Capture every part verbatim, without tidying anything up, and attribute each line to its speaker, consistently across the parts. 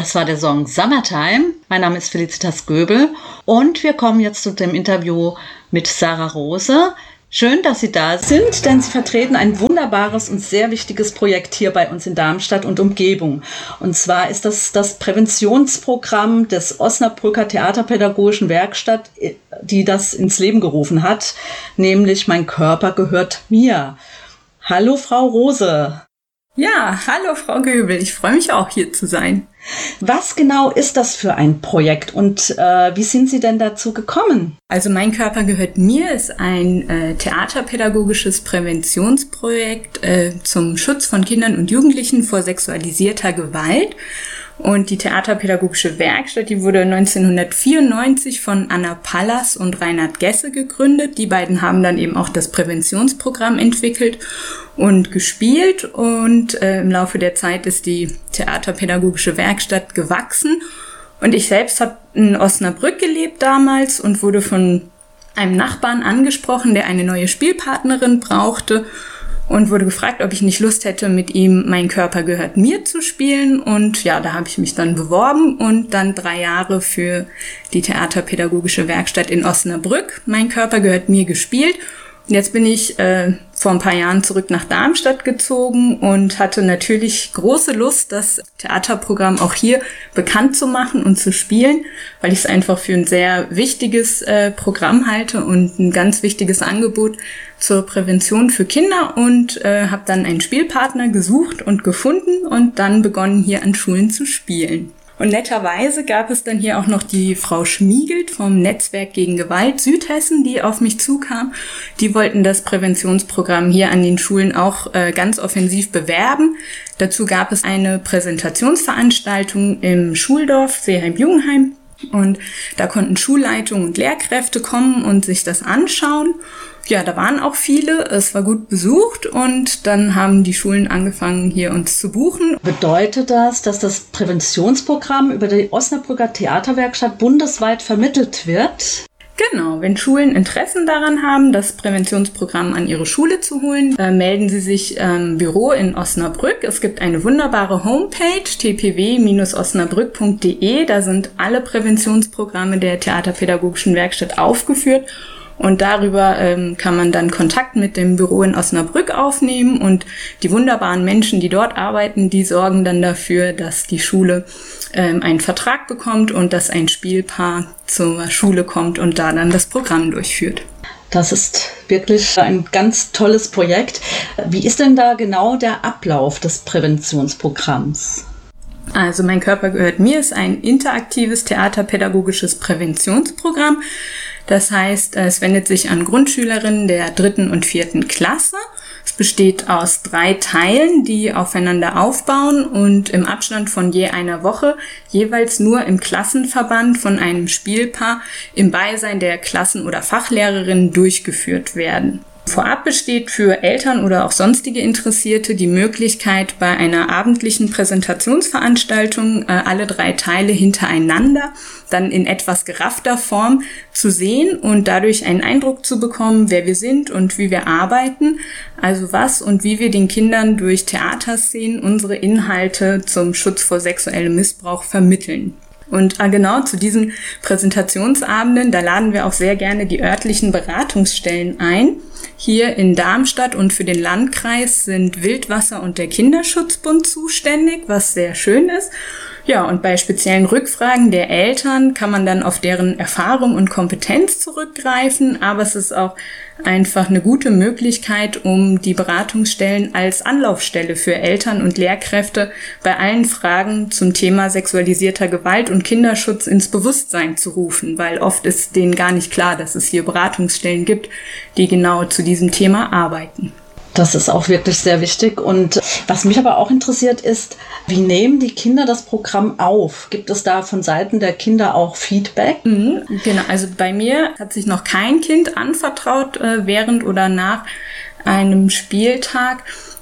Speaker 1: Das war der Song Summertime. Mein Name ist Felicitas Göbel und wir kommen jetzt zu dem Interview mit Sarah Rose. Schön, dass Sie da sind, denn Sie vertreten ein wunderbares und sehr wichtiges Projekt hier bei uns in Darmstadt und Umgebung. Und zwar ist das das Präventionsprogramm des Osnabrücker Theaterpädagogischen Werkstatt, die das ins Leben gerufen hat, nämlich Mein Körper gehört mir. Hallo, Frau Rose.
Speaker 2: Ja, hallo Frau Göbel, ich freue mich auch hier zu sein.
Speaker 1: Was genau ist das für ein Projekt und äh, wie sind Sie denn dazu gekommen?
Speaker 2: Also Mein Körper gehört mir ist ein äh, theaterpädagogisches Präventionsprojekt äh, zum Schutz von Kindern und Jugendlichen vor sexualisierter Gewalt. Und die Theaterpädagogische Werkstatt, die wurde neunzehnhundertvierundneunzig von Anna Pallas und Reinhard Gesse gegründet. Die beiden haben dann eben auch das Präventionsprogramm entwickelt und gespielt. Und äh, im Laufe der Zeit ist die Theaterpädagogische Werkstatt gewachsen. Und ich selbst habe in Osnabrück gelebt damals und wurde von einem Nachbarn angesprochen, der eine neue Spielpartnerin brauchte. Und wurde gefragt, ob ich nicht Lust hätte, mit ihm Mein Körper gehört mir zu spielen. Und ja, da habe ich mich dann beworben und dann drei Jahre für die Theaterpädagogische Werkstatt in Osnabrück Mein Körper gehört mir gespielt. Und jetzt bin ich äh, vor ein paar Jahren zurück nach Darmstadt gezogen und hatte natürlich große Lust, das Theaterprogramm auch hier bekannt zu machen und zu spielen, weil ich es einfach für ein sehr wichtiges äh, Programm halte und ein ganz wichtiges Angebot zur Prävention für Kinder und äh, habe dann einen Spielpartner gesucht und gefunden und dann begonnen, hier an Schulen zu spielen. Und netterweise gab es dann hier auch noch die Frau Schmiegelt vom Netzwerk gegen Gewalt Südhessen, die auf mich zukam. Die wollten das Präventionsprogramm hier an den Schulen auch äh, ganz offensiv bewerben. Dazu gab es eine Präsentationsveranstaltung im Schuldorf Seeheim-Jugenheim. Und da konnten Schulleitungen und Lehrkräfte kommen und sich das anschauen. Ja, da waren auch viele, es war gut besucht und dann haben die Schulen angefangen, hier uns zu buchen.
Speaker 1: Bedeutet das, dass das Präventionsprogramm über die Osnabrücker Theaterwerkstatt bundesweit vermittelt wird?
Speaker 2: Genau, wenn Schulen Interessen daran haben, das Präventionsprogramm an ihre Schule zu holen, äh, melden sie sich im Büro in Osnabrück. Es gibt eine wunderbare Homepage, t p w Bindestrich osnabrück punkt d e. Da sind alle Präventionsprogramme der Theaterpädagogischen Werkstatt aufgeführt. Und darüber ähm, kann man dann Kontakt mit dem Büro in Osnabrück aufnehmen und die wunderbaren Menschen, die dort arbeiten, die sorgen dann dafür, dass die Schule ähm, einen Vertrag bekommt und dass ein Spielpaar zur Schule kommt und da dann das Programm durchführt.
Speaker 1: Das ist wirklich ein ganz tolles Projekt. Wie ist denn da genau der Ablauf des Präventionsprogramms?
Speaker 2: Also Mein Körper gehört mir ist ein interaktives theaterpädagogisches Präventionsprogramm. Das heißt, es wendet sich an Grundschülerinnen der dritten und vierten Klasse. Es besteht aus drei Teilen, die aufeinander aufbauen und im Abstand von je einer Woche jeweils nur im Klassenverband von einem Spielpaar im Beisein der Klassen- oder Fachlehrerin durchgeführt werden. Vorab besteht für Eltern oder auch sonstige Interessierte die Möglichkeit, bei einer abendlichen Präsentationsveranstaltung äh, alle drei Teile hintereinander dann in etwas geraffter Form zu sehen und dadurch einen Eindruck zu bekommen, wer wir sind und wie wir arbeiten, also was und wie wir den Kindern durch Theaterszenen unsere Inhalte zum Schutz vor sexuellem Missbrauch vermitteln. Und genau zu diesen Präsentationsabenden, da laden wir auch sehr gerne die örtlichen Beratungsstellen ein. Hier in Darmstadt und für den Landkreis sind Wildwasser und der Kinderschutzbund zuständig, was sehr schön ist. Ja, und bei speziellen Rückfragen der Eltern kann man dann auf deren Erfahrung und Kompetenz zurückgreifen, aber es ist auch einfach eine gute Möglichkeit, um die Beratungsstellen als Anlaufstelle für Eltern und Lehrkräfte bei allen Fragen zum Thema sexualisierter Gewalt und Kinderschutz ins Bewusstsein zu rufen, weil oft ist denen gar nicht klar, dass es hier Beratungsstellen gibt, die genau zu diesem Thema arbeiten.
Speaker 1: Das ist auch wirklich sehr wichtig. Und was mich aber auch interessiert ist, wie nehmen die Kinder das Programm auf? Gibt es da von Seiten der Kinder auch Feedback?
Speaker 2: Mhm, genau, also bei mir hat sich noch kein Kind anvertraut äh, während oder nach einem Spieltag.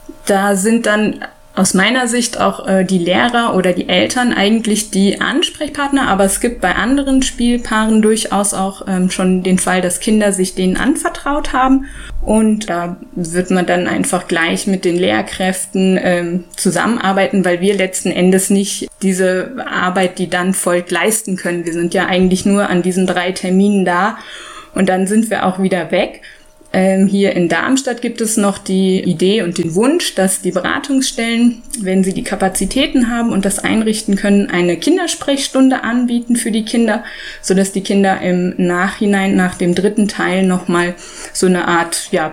Speaker 2: Da sind dann aus meiner Sicht auch äh, die Lehrer oder die Eltern eigentlich die Ansprechpartner, aber es gibt bei anderen Spielpaaren durchaus auch ähm, schon den Fall, dass Kinder sich denen anvertraut haben. Und da wird man dann einfach gleich mit den Lehrkräften ähm, zusammenarbeiten, weil wir letzten Endes nicht diese Arbeit, die dann folgt, leisten können. Wir sind ja eigentlich nur an diesen drei Terminen da und dann sind wir auch wieder weg. Ähm, hier in Darmstadt gibt es noch die Idee und den Wunsch, dass die Beratungsstellen, wenn sie die Kapazitäten haben und das einrichten können, eine Kindersprechstunde anbieten für die Kinder, sodass die Kinder im Nachhinein nach dem dritten Teil nochmal so eine Art ja,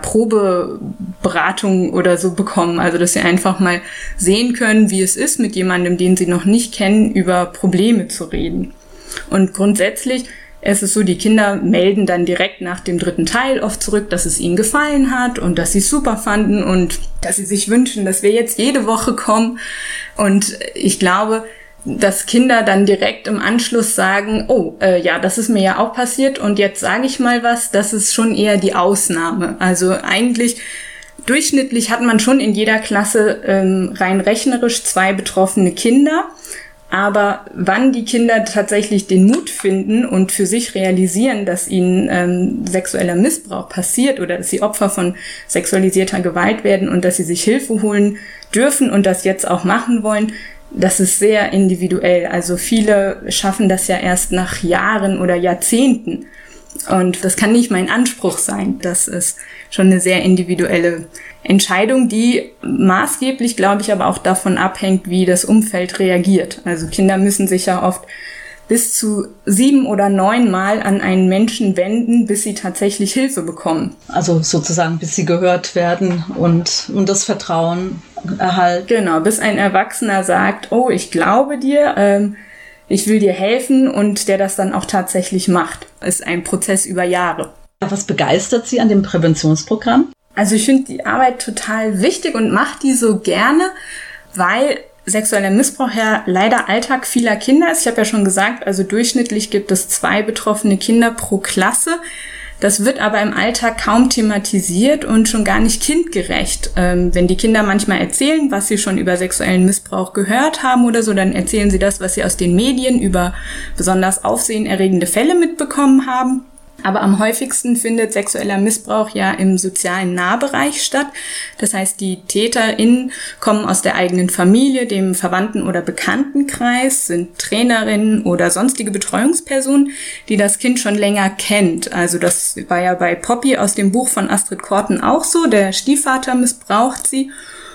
Speaker 2: Probeberatung oder so bekommen. Also dass sie einfach mal sehen können, wie es ist, mit jemandem, den sie noch nicht kennen, über Probleme zu reden. Und grundsätzlich es ist so, die Kinder melden dann direkt nach dem dritten Teil oft zurück, dass es ihnen gefallen hat und dass sie es super fanden und dass sie sich wünschen, dass wir jetzt jede Woche kommen. Und ich glaube, dass Kinder dann direkt im Anschluss sagen, oh, äh, ja, das ist mir ja auch passiert und jetzt sage ich mal was, das ist schon eher die Ausnahme. Also eigentlich durchschnittlich hat man schon in jeder Klasse ähm, rein rechnerisch zwei betroffene Kinder. Aber wann die Kinder tatsächlich den Mut finden und für sich realisieren, dass ihnen ähm, sexueller Missbrauch passiert oder dass sie Opfer von sexualisierter Gewalt werden und dass sie sich Hilfe holen dürfen und das jetzt auch machen wollen, das ist sehr individuell. Also viele schaffen das ja erst nach Jahren oder Jahrzehnten. Und das kann nicht mein Anspruch sein. Das ist schon eine sehr individuelle Entscheidung, die maßgeblich, glaube ich, aber auch davon abhängt, wie das Umfeld reagiert. Also Kinder müssen sich ja oft bis zu sieben oder neun Mal an einen Menschen wenden, bis sie tatsächlich Hilfe bekommen.
Speaker 1: Also sozusagen, bis sie gehört werden und, und das Vertrauen erhalten.
Speaker 2: Genau, bis ein Erwachsener sagt, oh, ich glaube dir, ähm, ich will dir helfen und der das dann auch tatsächlich macht. Ist ein Prozess über Jahre.
Speaker 1: Was begeistert Sie an dem Präventionsprogramm?
Speaker 2: Also ich finde die Arbeit total wichtig und mache die so gerne, weil sexueller Missbrauch ja leider Alltag vieler Kinder ist. Ich habe ja schon gesagt, also durchschnittlich gibt es zwei betroffene Kinder pro Klasse. Das wird aber im Alltag kaum thematisiert und schon gar nicht kindgerecht. Ähm, wenn die Kinder manchmal erzählen, was sie schon über sexuellen Missbrauch gehört haben oder so, dann erzählen sie das, was sie aus den Medien über besonders aufsehenerregende Fälle mitbekommen haben. Aber am häufigsten findet sexueller Missbrauch ja im sozialen Nahbereich statt. Das heißt, die TäterInnen kommen aus der eigenen Familie, dem Verwandten- oder Bekanntenkreis, sind Trainerinnen oder sonstige Betreuungspersonen, die das Kind schon länger kennt. Also das war ja bei Poppy aus dem Buch von Astrid Korten auch so. Der Stiefvater missbraucht sie.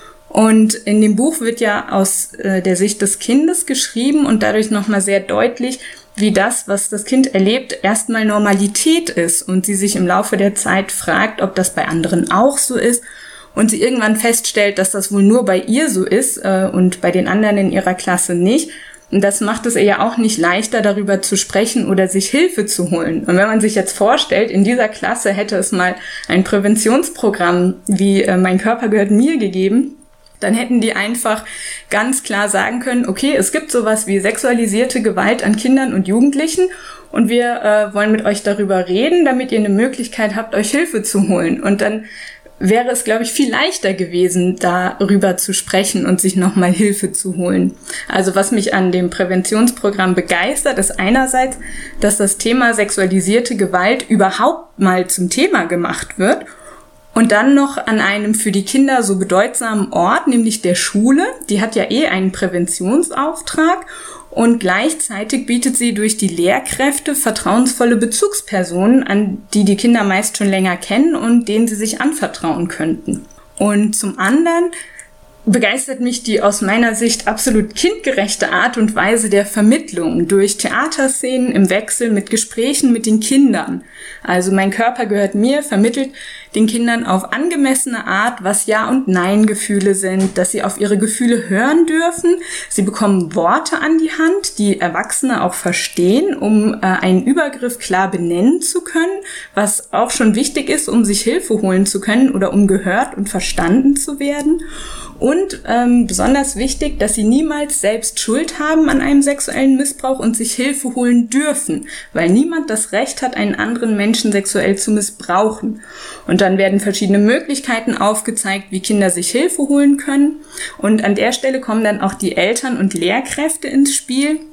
Speaker 2: Und in dem Buch wird ja aus äh, der Sicht des Kindes geschrieben und dadurch nochmal sehr deutlich, wie das, was das Kind erlebt, erstmal Normalität ist und sie sich im Laufe der Zeit fragt, ob das bei anderen auch so ist und sie irgendwann feststellt, dass das wohl nur bei ihr so ist äh, und bei den anderen in ihrer Klasse nicht. Und das macht es ihr ja auch nicht leichter, darüber zu sprechen oder sich Hilfe zu holen. Und wenn man sich jetzt vorstellt, in dieser Klasse hätte es mal ein Präventionsprogramm wie äh, Mein Körper gehört mir gegeben, dann hätten die einfach ganz klar sagen können, okay, es gibt sowas wie sexualisierte Gewalt an Kindern und Jugendlichen und wir äh, wollen mit euch darüber reden, damit ihr eine Möglichkeit habt, euch Hilfe zu holen. Und dann wäre es, glaube ich, viel leichter gewesen, darüber zu sprechen und sich nochmal Hilfe zu holen. Also was mich an dem Präventionsprogramm begeistert, ist einerseits, dass das Thema sexualisierte Gewalt überhaupt mal zum Thema gemacht wird. Und dann noch an einem für die Kinder so bedeutsamen Ort, nämlich der Schule. Die hat ja eh einen Präventionsauftrag und gleichzeitig bietet sie durch die Lehrkräfte vertrauensvolle Bezugspersonen, an die die Kinder meist schon länger kennen und denen sie sich anvertrauen könnten. Und zum anderen begeistert mich die aus meiner Sicht absolut kindgerechte Art und Weise der Vermittlung durch Theaterszenen im Wechsel mit Gesprächen mit den Kindern. Also Mein Körper gehört mir vermittelt den Kindern auf angemessene Art, was Ja- und Nein-Gefühle sind, dass sie auf ihre Gefühle hören dürfen. Sie bekommen Worte an die Hand, die Erwachsene auch verstehen, um äh, einen Übergriff klar benennen zu können, was auch schon wichtig ist, um sich Hilfe holen zu können oder um gehört und verstanden zu werden. Und ähm, besonders wichtig, dass sie niemals selbst Schuld haben an einem sexuellen Missbrauch und sich Hilfe holen dürfen, weil niemand das Recht hat, einen anderen Menschen sexuell zu missbrauchen. Und dann werden verschiedene Möglichkeiten aufgezeigt, wie Kinder sich Hilfe holen können. Und an der Stelle kommen dann auch die Eltern und Lehrkräfte ins Spiel,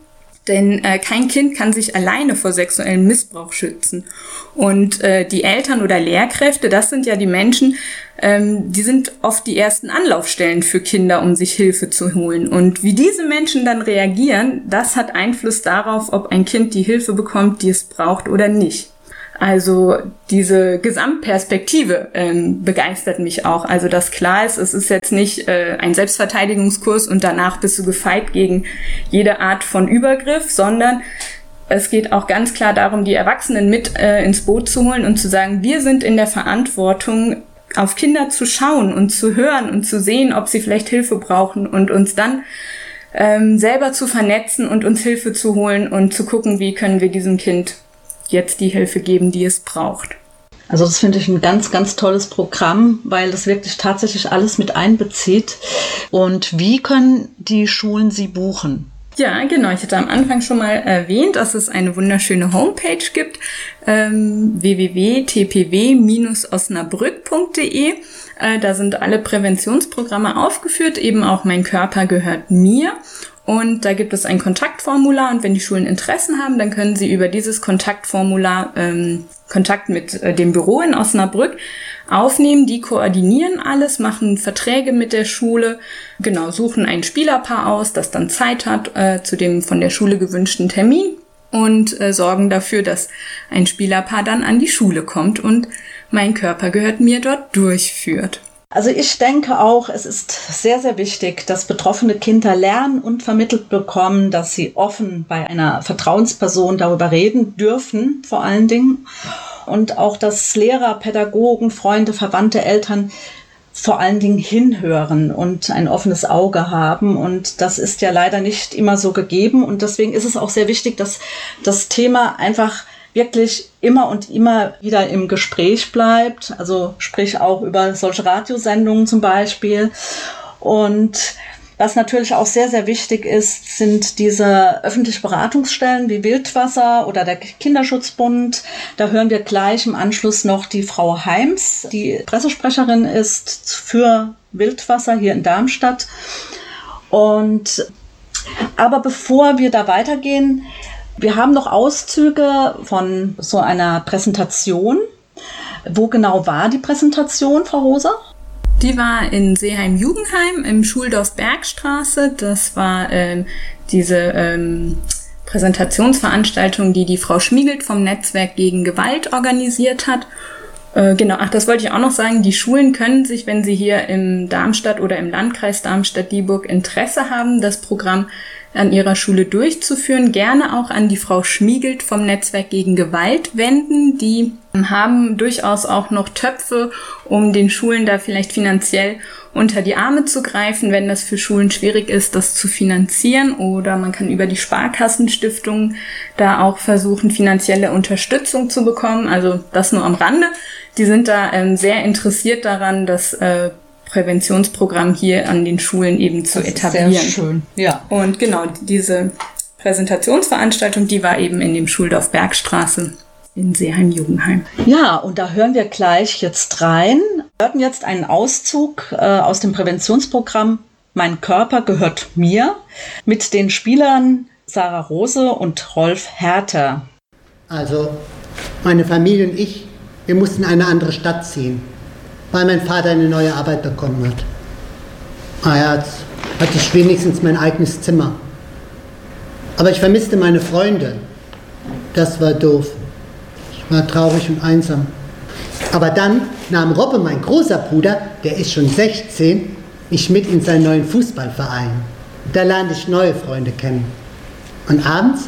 Speaker 2: Denn äh, kein Kind kann sich alleine vor sexuellem Missbrauch schützen. Und äh, die Eltern oder Lehrkräfte, das sind ja die Menschen, ähm, die sind oft die ersten Anlaufstellen für Kinder, um sich Hilfe zu holen. Und wie diese Menschen dann reagieren, das hat Einfluss darauf, ob ein Kind die Hilfe bekommt, die es braucht oder nicht. Also diese Gesamtperspektive ähm, begeistert mich auch. Also dass klar ist, es ist jetzt nicht äh, ein Selbstverteidigungskurs und danach bist du gefeit gegen jede Art von Übergriff, sondern es geht auch ganz klar darum, die Erwachsenen mit äh, ins Boot zu holen und zu sagen, wir sind in der Verantwortung, auf Kinder zu schauen und zu hören und zu sehen, ob sie vielleicht Hilfe brauchen und uns dann ähm, selber zu vernetzen und uns Hilfe zu holen und zu gucken, wie können wir diesem Kind jetzt die Hilfe geben, die es braucht.
Speaker 1: Also das finde ich ein ganz, ganz tolles Programm, weil das wirklich tatsächlich alles mit einbezieht. Und wie können die Schulen Sie buchen?
Speaker 2: Ja, genau. Ich hatte am Anfang schon mal erwähnt, dass es eine wunderschöne Homepage gibt, ähm, w w w punkt t p w bindestrich osnabrück punkt d e. Äh, da sind alle Präventionsprogramme aufgeführt, eben auch Mein Körper gehört mir. Und da gibt es ein Kontaktformular und wenn die Schulen Interessen haben, dann können sie über dieses Kontaktformular ähm, Kontakt mit äh, dem Büro in Osnabrück aufnehmen. Die koordinieren alles, machen Verträge mit der Schule, genau, suchen ein Spielerpaar aus, das dann Zeit hat äh, zu dem von der Schule gewünschten Termin und äh, sorgen dafür, dass ein Spielerpaar dann an die Schule kommt und Mein Körper gehört mir dort durchführt.
Speaker 1: Also ich denke auch, es ist sehr, sehr wichtig, dass betroffene Kinder lernen und vermittelt bekommen, dass sie offen bei einer Vertrauensperson darüber reden dürfen, vor allen Dingen. Und auch, dass Lehrer, Pädagogen, Freunde, Verwandte, Eltern vor allen Dingen hinhören und ein offenes Auge haben. Und das ist ja leider nicht immer so gegeben. Und deswegen ist es auch sehr wichtig, dass das Thema einfach wirklich immer und immer wieder im Gespräch bleibt, also sprich auch über solche Radiosendungen zum Beispiel. Und was natürlich auch sehr, sehr wichtig ist, sind diese öffentlichen Beratungsstellen wie Wildwasser oder der Kinderschutzbund. Da hören wir gleich im Anschluss noch die Frau Heims, die Pressesprecherin ist für Wildwasser hier in Darmstadt. Und aber bevor wir da weitergehen, wir haben noch Auszüge von so einer Präsentation. Wo genau war die Präsentation, Frau Rosa?
Speaker 2: Die war in Seeheim-Jugendheim im Schuldorf Bergstraße. Das war ähm, diese ähm, Präsentationsveranstaltung, die die Frau Schmiegelt vom Netzwerk gegen Gewalt organisiert hat. Äh, genau, ach, das wollte ich auch noch sagen. Die Schulen können sich, wenn sie hier im Darmstadt oder im Landkreis Darmstadt-Dieburg Interesse haben, das Programm an ihrer Schule durchzuführen, gerne auch an die Frau Schmiegelt vom Netzwerk gegen Gewalt wenden. Die haben durchaus auch noch Töpfe, um den Schulen da vielleicht finanziell unter die Arme zu greifen, wenn das für Schulen schwierig ist, das zu finanzieren. Oder man kann über die Sparkassenstiftung da auch versuchen, finanzielle Unterstützung zu bekommen. Also das nur am Rande. Die sind da ähm, sehr interessiert daran, dass äh, Präventionsprogramm hier an den Schulen eben zu das etablieren.
Speaker 1: Ist sehr schön, ja.
Speaker 2: Und genau, diese Präsentationsveranstaltung, die war eben in dem Schuldorf Bergstraße in Seeheim-Jugendheim.
Speaker 1: Ja, und da hören wir gleich jetzt rein. Wir hörten jetzt einen Auszug äh, aus dem Präventionsprogramm Mein Körper gehört mir mit den Spielern Sarah Rose und Rolf Herter.
Speaker 3: Also, meine Familie und ich, wir mussten in eine andere Stadt ziehen, weil mein Vater eine neue Arbeit bekommen hat. Ah, jetzt hatte ich wenigstens mein eigenes Zimmer. Aber ich vermisste meine Freunde. Das war doof. Ich war traurig und einsam. Aber dann nahm Robbe, mein großer Bruder, der ist schon sechzehn, mich mit in seinen neuen Fußballverein. Da lernte ich neue Freunde kennen. Und abends?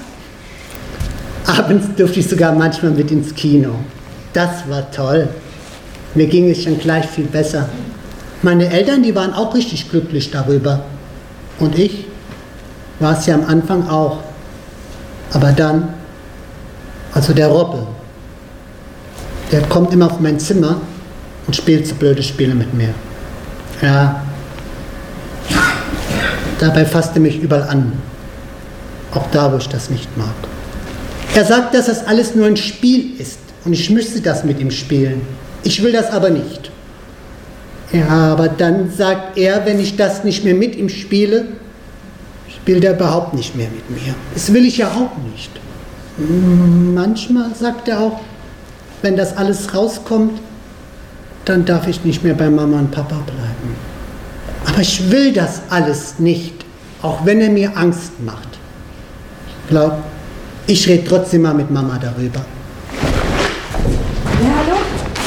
Speaker 3: Abends durfte ich sogar manchmal mit ins Kino. Das war toll. Mir ging es schon gleich viel besser. Meine Eltern, die waren auch richtig glücklich darüber. Und ich war es ja am Anfang auch. Aber dann, also der Robbe, der kommt immer auf mein Zimmer und spielt so blöde Spiele mit mir. Ja, dabei fasst er mich überall an. Auch da, wo ich das nicht mag. Er sagt, dass das alles nur ein Spiel ist und ich müsste das mit ihm spielen. Ich will das aber nicht. Ja, aber dann sagt er, wenn ich das nicht mehr mit ihm spiele, spielt er überhaupt nicht mehr mit mir. Das will ich ja auch nicht. Manchmal sagt er auch, wenn das alles rauskommt, dann darf ich nicht mehr bei Mama und Papa bleiben. Aber ich will das alles nicht, auch wenn er mir Angst macht. Glaub, ich rede trotzdem mal mit Mama darüber.
Speaker 2: Ja, hallo?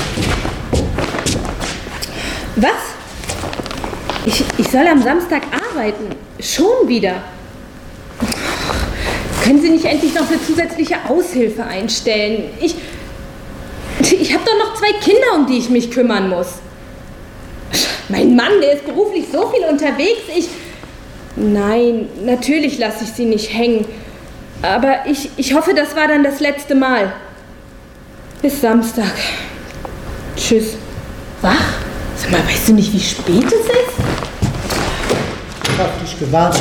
Speaker 2: Was? Ich, ich soll am Samstag arbeiten. Schon wieder. Können Sie nicht endlich noch eine zusätzliche Aushilfe einstellen? Ich, ich habe doch noch zwei Kinder, um die ich mich kümmern muss. Mein Mann, der ist beruflich so viel unterwegs. Ich... Nein, natürlich lasse ich Sie nicht hängen. Aber ich, ich hoffe, das war dann das letzte Mal. Bis Samstag. Tschüss. Wach? Sag mal, weißt du nicht, wie spät es ist?
Speaker 3: Ich hab dich gewartet.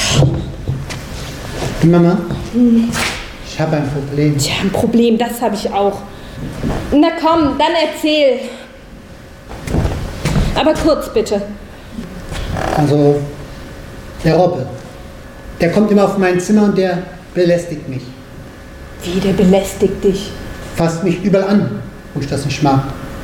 Speaker 3: Mama, hm. ich habe ein Problem.
Speaker 2: Tja, ein Problem, das habe ich auch. Na komm, dann erzähl. Aber kurz, bitte.
Speaker 3: Also, der Robbe, der kommt immer auf mein Zimmer und der belästigt mich.
Speaker 2: Wie, der belästigt dich?
Speaker 3: Fasst mich überall an, wo ich das nicht mag.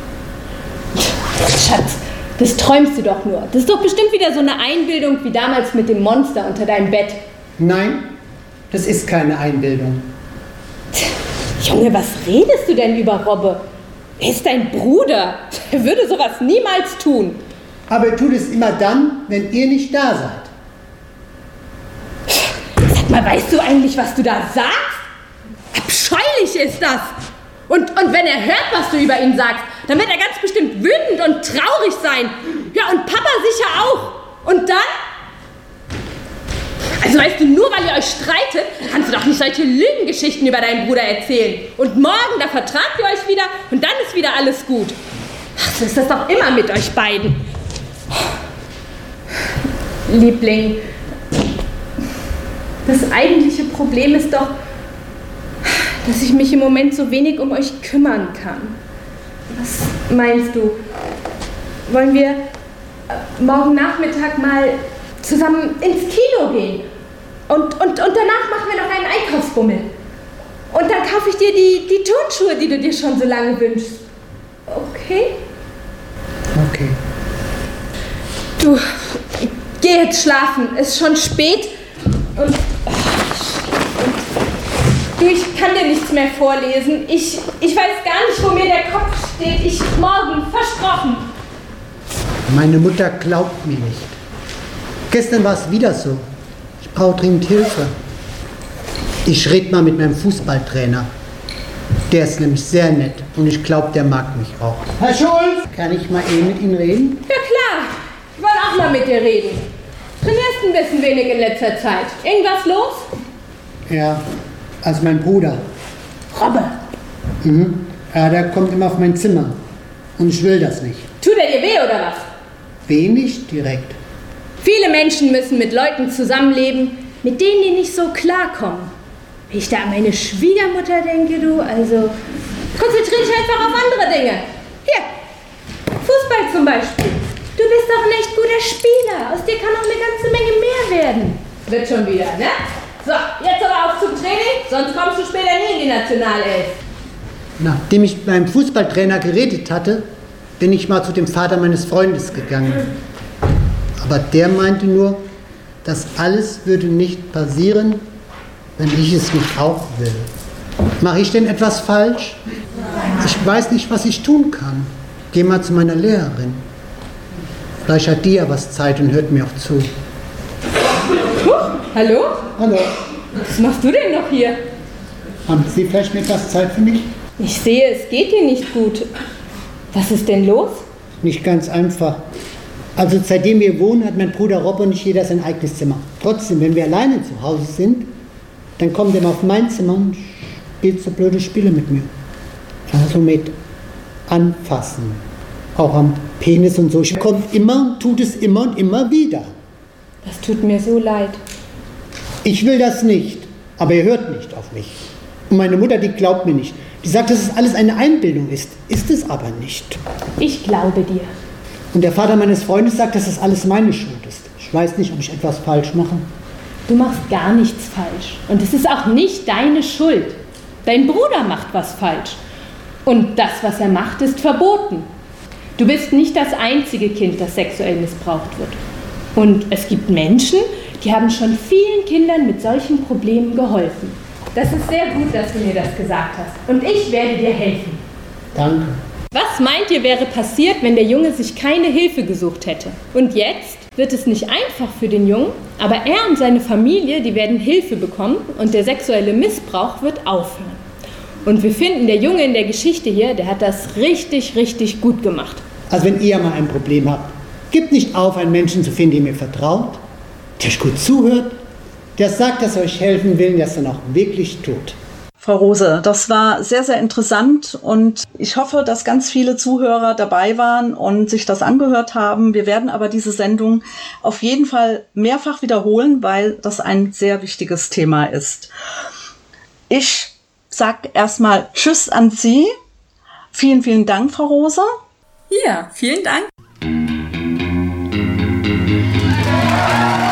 Speaker 2: Schatz, das träumst du doch nur. Das ist doch bestimmt wieder so eine Einbildung wie damals mit dem Monster unter deinem Bett.
Speaker 3: Nein, das ist keine Einbildung.
Speaker 2: Junge, was redest du denn über Robbe? Er ist dein Bruder. Er würde sowas niemals tun.
Speaker 3: Aber er tut es immer dann, wenn ihr nicht da seid.
Speaker 2: Sag mal, weißt du eigentlich, was du da sagst? Abscheulich ist das. Und, und wenn er hört, was du über ihn sagst, dann wird er ganz bestimmt wütend und traurig sein. Ja, und Papa sicher auch. Und dann? Also weißt du, nur weil ihr euch streitet, kannst du doch nicht solche Lügengeschichten über deinen Bruder erzählen. Und morgen, da vertragt ihr euch wieder und dann ist wieder alles gut. Ach, so ist das doch immer mit euch beiden. Liebling, das eigentliche Problem ist doch, dass ich mich im Moment so wenig um euch kümmern kann. Was meinst du? Wollen wir morgen Nachmittag mal zusammen ins Kino gehen? Und, und, und danach machen wir noch einen Einkaufsbummel. Und dann kaufe ich dir die, die Turnschuhe, die du dir schon so lange wünschst. Okay?
Speaker 3: Okay.
Speaker 2: Du, geh jetzt schlafen. Es ist schon spät. Und, und du, ich kann dir nichts mehr vorlesen. Ich, ich weiß gar nicht, wo mir der Kopf steht. Ich morgen, versprochen.
Speaker 3: Meine Mutter glaubt mir nicht. Gestern war es wieder so. Ich brauche dringend Hilfe. Ich rede mal mit meinem Fußballtrainer. Der ist nämlich sehr nett und ich glaube, der mag mich auch. Herr Schulz, kann ich mal eben mit Ihnen reden?
Speaker 2: Ja klar, ich wollte auch mal mit dir reden. Trainierst ein bisschen wenig in letzter Zeit. Irgendwas los?
Speaker 3: Ja, also mein Bruder.
Speaker 2: Robbe.
Speaker 3: Mhm. Ja, der kommt immer auf mein Zimmer und ich will das nicht.
Speaker 2: Tut er dir weh oder was?
Speaker 3: Wenig direkt.
Speaker 2: Viele Menschen müssen mit Leuten zusammenleben, mit denen die nicht so klarkommen. Wenn ich da an meine Schwiegermutter denke, du, also konzentriere dich einfach auf andere Dinge. Hier, Fußball zum Beispiel. Du bist doch ein echt guter Spieler. Aus dir kann noch eine ganze Menge mehr werden. Wird schon wieder, ne? So, jetzt aber auf zum Training, sonst kommst du später nie in die Nationalelf.
Speaker 3: Nachdem ich mit meinem Fußballtrainer geredet hatte, bin ich mal zu dem Vater meines Freundes gegangen. Aber der meinte nur, das alles würde nicht passieren, wenn ich es nicht auch will. Mache ich denn etwas falsch? Ich weiß nicht, was ich tun kann. Geh mal zu meiner Lehrerin. Vielleicht hat die ja was Zeit und hört mir auch zu.
Speaker 2: Hallo?
Speaker 3: Hallo.
Speaker 2: Was machst du denn noch hier?
Speaker 3: Haben Sie vielleicht etwas Zeit für mich?
Speaker 2: Ich sehe, es geht dir nicht gut. Was ist denn los?
Speaker 3: Nicht ganz einfach. Also seitdem wir wohnen, hat mein Bruder Rob und nicht jeder sein eigenes Zimmer. Trotzdem, wenn wir alleine zu Hause sind, dann kommt er mal auf mein Zimmer und spielt so blöde Spiele mit mir. Also mit Anfassen, auch am Penis und so. Ich kommt immer und tut es immer und immer wieder.
Speaker 2: Das tut mir so leid.
Speaker 3: Ich will das nicht, aber er hört nicht auf mich. Und meine Mutter, die glaubt mir nicht. Die sagt, dass es alles eine Einbildung ist. Ist es aber nicht.
Speaker 2: Ich glaube dir.
Speaker 3: Und der Vater meines Freundes sagt, dass das alles meine Schuld ist. Ich weiß nicht, ob ich etwas falsch mache.
Speaker 4: du machst gar nichts falsch. Und es ist auch nicht deine Schuld. Dein Bruder macht was falsch. Und das, was er macht, ist verboten. Du bist nicht das einzige Kind, das sexuell missbraucht wird. Und es gibt Menschen, die haben schon vielen Kindern mit solchen Problemen geholfen. Das ist sehr gut, dass du mir das gesagt hast. Und ich werde dir helfen.
Speaker 3: Danke.
Speaker 4: Was meint ihr, wäre passiert, wenn der Junge sich keine Hilfe gesucht hätte? Und jetzt wird es nicht einfach für den Jungen, aber er und seine Familie, die werden Hilfe bekommen und der sexuelle Missbrauch wird aufhören. Und wir finden, der Junge in der Geschichte hier, der hat das richtig, richtig gut gemacht.
Speaker 3: Also wenn ihr mal ein Problem habt, gebt nicht auf, einen Menschen zu finden, dem ihr vertraut, der euch gut zuhört, der sagt, dass er euch helfen will und das dann auch wirklich tut.
Speaker 1: Frau Rose, das war sehr, sehr interessant und ich hoffe, dass ganz viele Zuhörer dabei waren und sich das angehört haben. Wir werden aber diese Sendung auf jeden Fall mehrfach wiederholen, weil das ein sehr wichtiges Thema ist. Ich sage erstmal Tschüss an Sie. Vielen, vielen Dank, Frau Rose.
Speaker 2: Ja, vielen Dank.